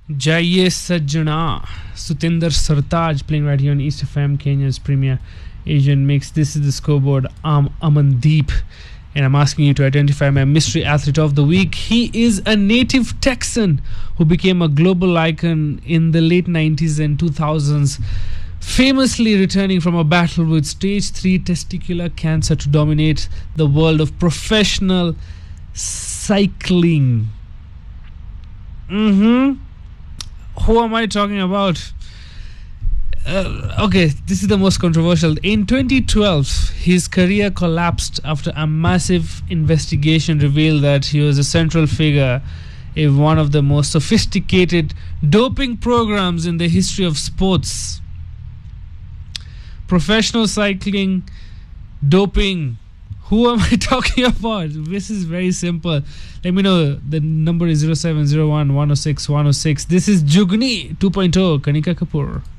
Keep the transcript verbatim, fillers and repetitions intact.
Jaiye Sajjana, Sutinder Sartaj playing right here on East F M, Kenya's premier Asian mix. This is the scoreboard. I'm Amandeep, and I'm asking you to identify my mystery athlete of the week. He is a native Texan who became a global icon in the late nineties and two thousands, famously returning from a battle with stage three testicular cancer to dominate the world of professional cycling. Mm-hmm. Who am I talking about? Uh, okay, this is the most controversial. In twenty twelve, his career collapsed after a massive investigation revealed that he was a central figure in one of the most sophisticated doping programs in the history of sports. Professional cycling, doping. Who am I talking about? This is very simple. Let me know. The number is zero seven zero one one oh six one oh six. This is Jugni two point oh, Kanika Kapoor.